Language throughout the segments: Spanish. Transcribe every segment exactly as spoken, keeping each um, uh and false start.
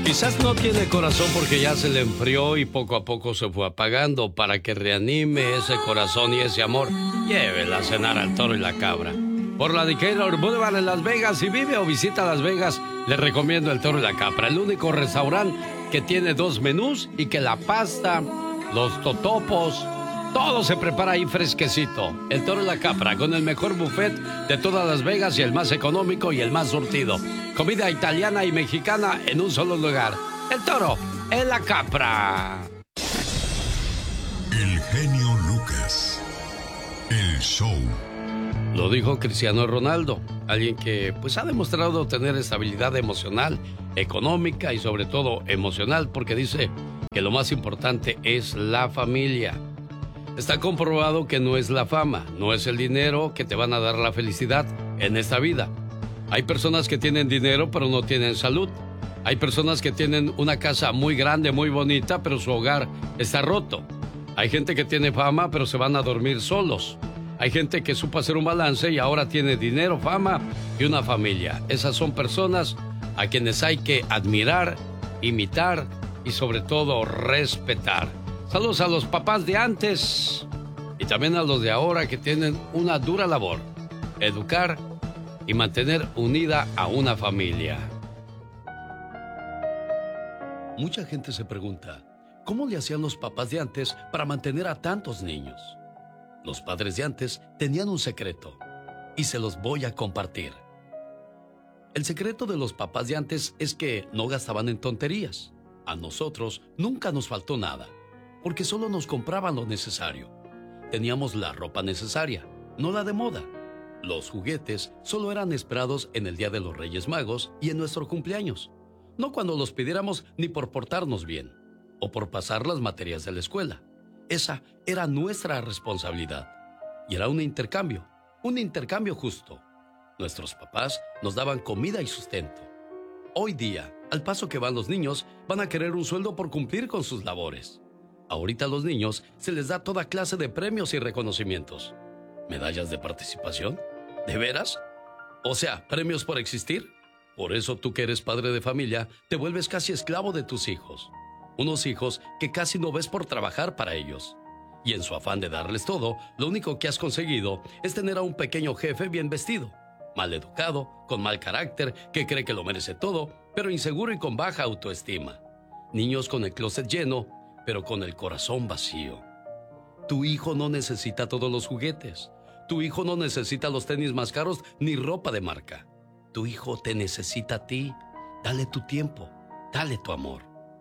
Quizás no tiene corazón porque ya se le enfrió y poco a poco se fue apagando. Para que reanime ese corazón y ese amor, llévela a cenar al Toro y la Cabra. Por la Decatur Boulevard en Las Vegas. Si vive o visita Las Vegas, le recomiendo el Toro y la Cabra. El único restaurante que tiene dos menús y que la pasta, los totopos, todo se prepara ahí fresquecito. El Toro y la Capra, con el mejor buffet de todas Las Vegas y el más económico y el más surtido. Comida italiana y mexicana en un solo lugar. El Toro y la Capra. El genio Lucas. El show. Lo dijo Cristiano Ronaldo, alguien que pues ha demostrado tener estabilidad emocional, económica y sobre todo emocional, porque dice que lo más importante es la familia. Está comprobado que no es la fama, no es el dinero que te van a dar la felicidad en esta vida. Hay personas que tienen dinero pero no tienen salud. Hay personas que tienen una casa muy grande, muy bonita, pero su hogar está roto. Hay gente que tiene fama pero se van a dormir solos. Hay gente que supo hacer un balance y ahora tiene dinero, fama y una familia. Esas son personas a quienes hay que admirar, imitar y sobre todo respetar. Saludos a los papás de antes y también a los de ahora que tienen una dura labor: educar y mantener unida a una familia. Mucha gente se pregunta, ¿cómo le hacían los papás de antes para mantener a tantos niños? Los padres de antes tenían un secreto y se los voy a compartir. El secreto de los papás de antes es que no gastaban en tonterías. A nosotros nunca nos faltó nada, porque solo nos compraban lo necesario. Teníamos la ropa necesaria, no la de moda. Los juguetes solo eran esperados en el Día de los Reyes Magos y en nuestro cumpleaños, no cuando los pidiéramos ni por portarnos bien o por pasar las materias de la escuela. Esa era nuestra responsabilidad y era un intercambio, un intercambio justo. Nuestros papás nos daban comida y sustento. Hoy día, al paso que van los niños, van a querer un sueldo por cumplir con sus labores. Ahorita a los niños se les da toda clase de premios y reconocimientos. ¿Medallas de participación? ¿De veras? O sea, ¿premios por existir? Por eso tú que eres padre de familia, te vuelves casi esclavo de tus hijos. Unos hijos que casi no ves por trabajar para ellos. Y en su afán de darles todo, lo único que has conseguido es tener a un pequeño jefe bien vestido, mal educado, con mal carácter, que cree que lo merece todo, pero inseguro y con baja autoestima. Niños con el closet lleno, pero con el corazón vacío. Tu hijo no necesita todos los juguetes. Tu hijo no necesita los tenis más caros ni ropa de marca. Tu hijo te necesita a ti. Dale tu tiempo, dale tu amor.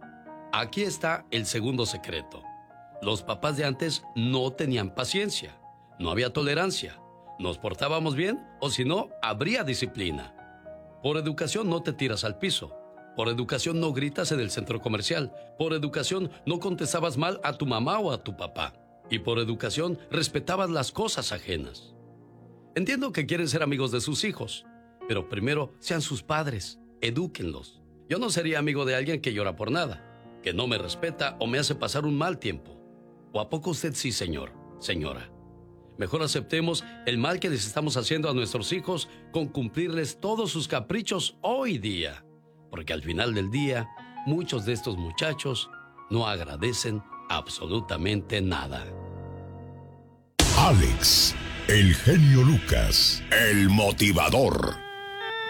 Aquí está el segundo secreto. Los papás de antes no tenían paciencia, no había tolerancia. Nos portábamos bien o si no, habría disciplina. Por educación no te tiras al piso. Por educación no gritas en el centro comercial. Por educación no contestabas mal a tu mamá o a tu papá. Y por educación respetabas las cosas ajenas. Entiendo que quieren ser amigos de sus hijos, pero primero sean sus padres, edúquenlos. Yo no sería amigo de alguien que llora por nada, que no me respeta o me hace pasar un mal tiempo. ¿O a poco usted sí, señor, señora? Mejor aceptemos el mal que les estamos haciendo a nuestros hijos con cumplirles todos sus caprichos hoy día. Porque al final del día, muchos de estos muchachos no agradecen absolutamente nada. Alex, el genio Lucas, el motivador.